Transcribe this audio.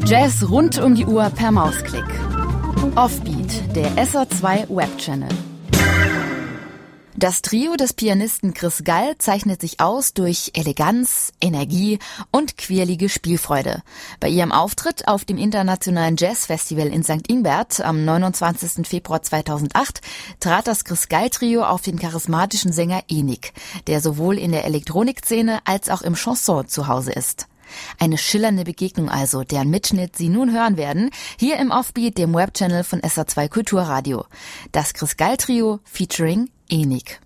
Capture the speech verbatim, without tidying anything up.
Jazz rund um die Uhr per Mausklick. Offbeat, der S R zwei Webchannel. Das Trio des Pianisten Chris Gall zeichnet sich aus durch Eleganz, Energie und quirlige Spielfreude. Bei ihrem Auftritt auf dem Internationalen Jazzfestival in Sankt Ingbert am neunundzwanzigsten Februar zweitausendacht trat das Chris Gall Trio auf den charismatischen Sänger Enik, der sowohl in der Elektronikszene als auch im Chanson zu Hause ist. Eine schillernde Begegnung also, deren Mitschnitt Sie nun hören werden, hier im Offbeat, dem Webchannel von S R zwei Kulturradio. Das Chris Gall Trio featuring Enik.